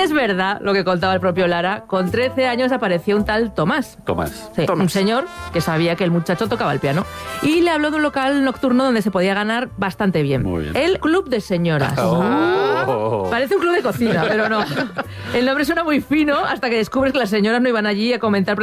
es verdad lo que contaba el propio Lara. Con 13 años apareció un tal Tomás. Sí, un señor que sabía que el muchacho tocaba el piano. Y le habló de un local nocturno donde se podía ganar bastante bien. Muy bien. El Club de Señoras. Parece un club de cocina, pero no. El nombre suena muy fino hasta que descubres que las señoras no iban allí a comentar